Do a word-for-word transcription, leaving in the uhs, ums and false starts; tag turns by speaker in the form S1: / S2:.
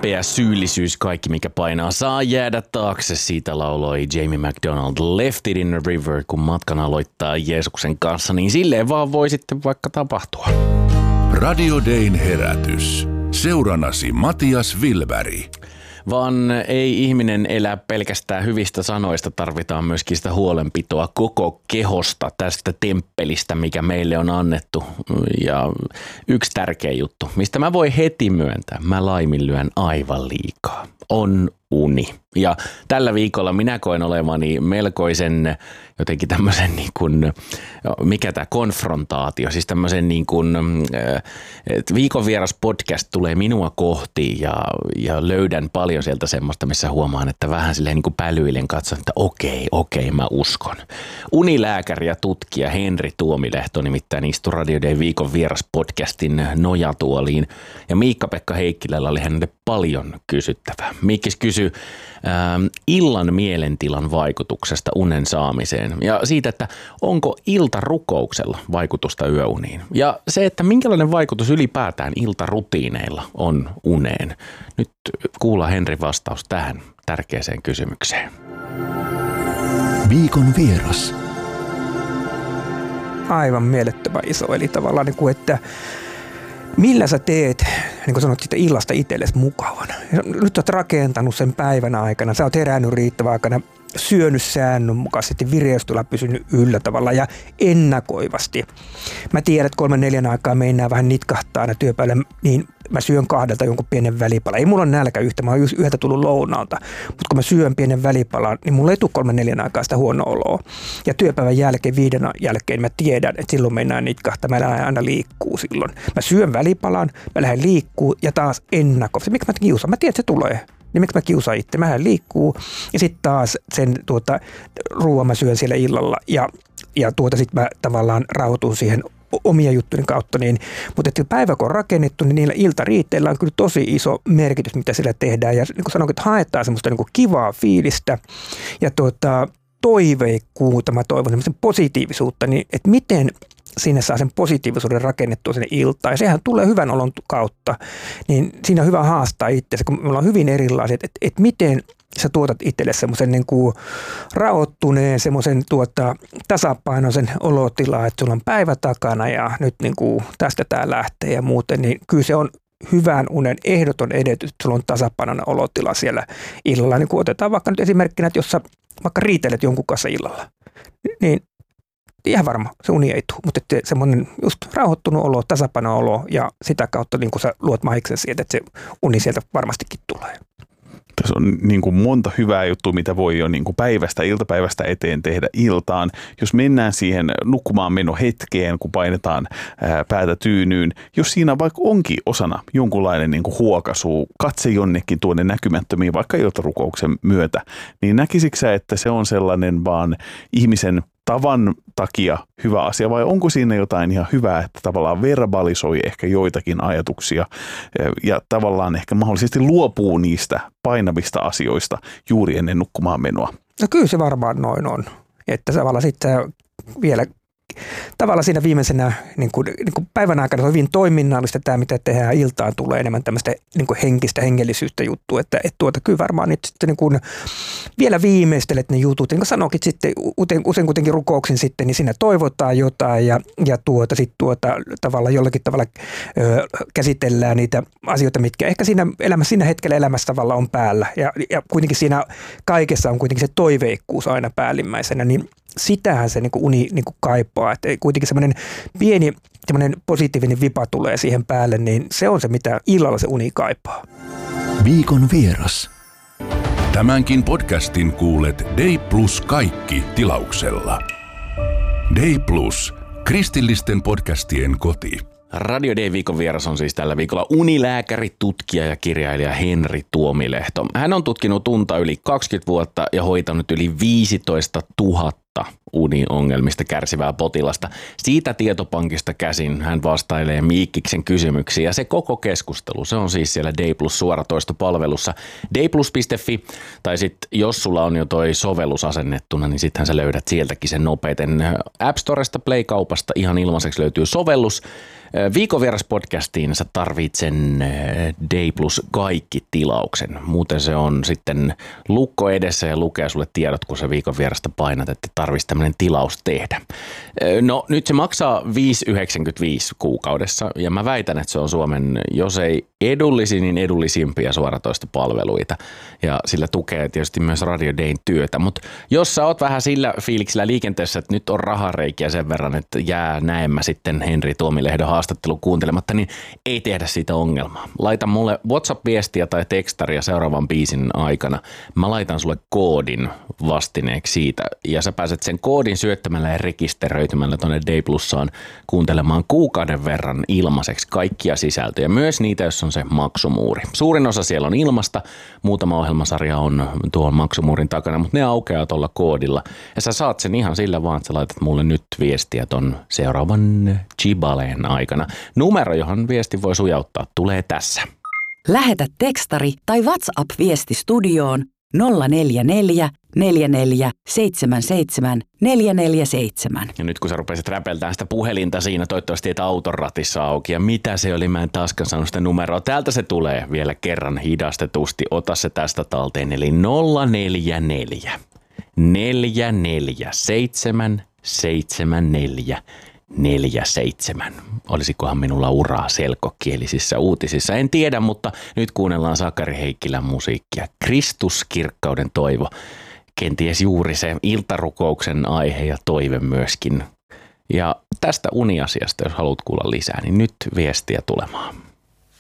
S1: häpeä, syyllisyys, kaikki mikä painaa saa jäädä taakse. Siitä lauloi Jamie McDonald Left It in the River, kun matkan aloittaa Jeesuksen kanssa, niin silleen vaan voi sitten vaikka tapahtua.
S2: Radio Dayn herätys. Seurannasi Matias Wilberg.
S1: Vaan ei ihminen elä pelkästään hyvistä sanoista, tarvitaan myöskin sitä huolenpitoa koko kehosta, tästä temppelistä, mikä meille on annettu. Ja yksi tärkeä juttu, mistä mä voin heti myöntää, mä laiminlyön aivan liikaa, on uni. Ja tällä viikolla minä koen olevani melkoisen jotenkin tämmöisen niin kuin, mikä tämä konfrontaatio, siis tämmöisen niin kuin, että viikon vieras podcast tulee minua kohti ja, ja löydän paljon sieltä semmoista, missä huomaan, että vähän silleen niin kuin pälyilen katson, että okei, okei, mä uskon. Unilääkäri ja tutkija Henri Tuomilehto nimittäin istui Radio Dayn viikon vieras podcastin nojatuoliin ja Miikka-Pekka Heikkilällä oli hänelle paljon kysyttävää. Miikkis kysyi ähm, illan mielentilan vaikutuksesta unen saamiseen ja siitä, että onko iltarukouksella vaikutusta yöuniin ja se, että minkälainen vaikutus ylipäätään iltarutiineilla on uneen. Nyt kuullaan Henrin vastaus tähän tärkeäseen kysymykseen.
S3: Viikon vieras.
S4: Aivan mielettömän iso, eli tavallaan niin kuin, että millä sä teet, niin kuin sanot, siitä illasta itsellesi mukavan. Nyt oot rakentanut sen päivän aikana, sä oot herännyt riittävän aikana, syönyt säännönmukaisesti, vireystila pysynyt yllä tavalla ja ennakoivasti. Mä tiedän, että kolmen neljän aikaa meinaa vähän nitkahtaa aina työpäivällä, niin mä syön kahdelta jonkun pienen välipalan. Ei mulla ole nälkä yhtä, mä oon yhdeltä tullut lounaalta, mutta kun mä syön pienen välipalan, niin mulla ei tule kolmen neljän aikaa sitä huono oloa. Ja työpäivän jälkeen, viiden jälkeen mä tiedän, että silloin meinaa nitkahtaa, mä lähden aina liikkuu silloin. Mä syön välipalan, mä lähden liikkuu ja taas ennakoivasti. Miksi mä kiusaan? Mä tiedän, että se tulee. Niin miksi mä kiusaan itse? Mähän liikkuu ja sitten taas sen tuota, ruoan mä syön siellä illalla ja, ja tuota sitten mä tavallaan rauhoitun siihen omia juttujen kautta. Niin, mutta että päivä kun on rakennettu, niin niillä iltariitteillä on kyllä tosi iso merkitys, mitä siellä tehdään. Ja niin kuin sanoin, että haetaan semmoista niin kuin kivaa fiilistä ja tuota, toiveikkuutta, mä toivon semmoista positiivisuutta, niin että miten sinne saa sen positiivisuuden rakennettua sinne iltaan. Ja sehän tulee hyvän olon kautta. Niin siinä on hyvä haastaa itseäsi, kun me ollaan hyvin erilaiset, että, että miten sä tuotat itselle semmoisen niin kuin rauhoittuneen, semmoisen tuota, tasapainoisen olotilaa, että sulla on päivä takana ja nyt niin kuin tästä tää lähtee ja muuten, niin kyllä se on hyvän unen ehdoton edellytys, että sulla on tasapainoinen olotila siellä illalla. Niin kuin otetaan vaikka nyt esimerkkinä, että jos sä vaikka riitelet jonkun kanssa illalla, niin ihan varma, se uni ei tule, mutta semmoinen just rauhoittunut olo, tasapaino-olo ja sitä kautta niin kun sä luot mahiksen sieltä, että se uni sieltä varmastikin tulee.
S5: Tässä on niin kuin monta hyvää juttua, mitä voi jo niin kuin päivästä, iltapäivästä eteen tehdä iltaan. Jos mennään siihen nukkumaan meno hetkeen, kun painetaan ää, päätä tyynyyn, jos siinä vaikka onkin osana jonkunlainen niin kuin huokaisu, katse jonnekin tuonne näkymättömiin, vaikka iltarukouksen myötä, niin näkisikö sä, että se on sellainen vaan ihmisen tavan takia hyvä asia vai onko siinä jotain ihan hyvää, että tavallaan verbalisoi ehkä joitakin ajatuksia ja tavallaan ehkä mahdollisesti luopuu niistä painavista asioista juuri ennen nukkumaan menoa?
S4: No kyllä se varmaan noin on, että tavallaan sitten vielä tavallaan siinä viimeisenä niin kuin, niin kuin päivän aikana on hyvin toiminnallista tämä, mitä tehdään iltaan, tulee enemmän tämmöistä niin kuin henkistä, hengellisyyttä juttua, että, että tuota, kyllä varmaan nyt sitten niin kuin vielä viimeistelet ne jutut, niin kuin sanoikin sitten, usein kuitenkin rukouksin sitten, niin siinä toivotaan jotain ja, ja tuota, sitten tuota, tavallaan jollakin tavalla ö, käsitellään niitä asioita, mitkä ehkä siinä elämässä, siinä hetkellä elämässä tavalla on päällä ja, ja kuitenkin siinä kaikessa on kuitenkin se toiveikkuus aina päällimmäisenä, niin sitähän se niin kuin uni niin kuin kaipaa, että kuitenkin semmoinen pieni semmoinen positiivinen vipa tulee siihen päälle, niin se on se, mitä illalla se uni kaipaa.
S3: Viikon vieras.
S2: Tämänkin podcastin kuulet Day Plus kaikki tilauksella. Day Plus, kristillisten podcastien koti.
S1: Radio Dayn viikon vieras on siis tällä viikolla unilääkäri, tutkija ja kirjailija Henri Tuomilehto. Hän on tutkinut unta yli kaksikymmentä vuotta ja hoitanut yli viisitoista tuhatta tuhatta uniongelmista kärsivää potilasta. Siitä tietopankista käsin hän vastailee Miikkiksen kysymyksiin ja se koko keskustelu, se on siis siellä Day Plus suoratoistopalvelussa dayplus piste fi tai sitten jos sulla on jo toi sovellus asennettuna, niin sittenhän sä löydät sieltäkin sen nopeiten. App Storesta, Play-kaupasta ihan ilmaiseksi löytyy sovellus. Viikon vieras podcastiin sä tarvitset sen Day Plus kaikki tilauksen. Muuten se on sitten lukko edessä ja lukee sulle tiedot, kun sä viikon vierasta painat, että tarvitsisi tämmöinen tilaus tehdä. No nyt se maksaa viisi pilkku yhdeksänkymmentäviisi kuukaudessa ja mä väitän, että se on Suomen, jos ei edullisin, niin edullisimpia suoratoistopalveluita. Ja sillä tukee tietysti myös Radio Dayn työtä. Mutta jos sä oot vähän sillä fiiliksellä liikenteessä, että nyt on rahareikiä sen verran, että jää näemmä sitten Henri Tuomilehdon haastattelu kuuntelematta, niin ei tehdä siitä ongelmaa. Laita mulle WhatsApp-viestiä tai tekstaria seuraavan biisin aikana. Mä laitan sulle koodin vastineeksi siitä ja sä pääset sen koodin syöttämällä ja rekisteröitymällä tuonne Day Plussaan kuuntelemaan kuukauden verran ilmaiseksi kaikkia sisältöjä. Myös niitä, jos on se maksumuuri. Suurin osa siellä on ilmasta, muutama ohjelmasarja on tuon maksumuurin takana, mutta ne aukeaa tuolla koodilla. Ja sä saat sen ihan sillä vaan, että sä laitat mulle nyt viestiä ton seuraavan Chibaleen aikana. Numero, johon viesti voi sujauttaa, tulee tässä.
S6: Lähetä tekstari tai WhatsApp-viesti studioon nolla neljä neljä neljä neljä seitsemän seitsemän neljä neljä seitsemän.
S1: Ja nyt kun sä rupesit räpeltään sitä puhelinta siinä, toivottavasti et auton ratissa auki. Ja mitä se oli, mä en taaskaan sanonut sitä numeroa. Täältä se tulee vielä kerran hidastetusti. Ota se tästä talteen, eli nolla neljä neljä neljä neljä seitsemän seitsemän neljä neljä seitsemän. Olisikohan minulla uraa selkokielisissä uutisissa? En tiedä, mutta nyt kuunnellaan Sakari Heikkilän musiikkia. Kristus, kirkkauden toivo. Kenties juuri se iltarukouksen aihe ja toive myöskin. Ja tästä uniasiasta, jos haluat kuulla lisää, niin nyt viestiä tulemaan.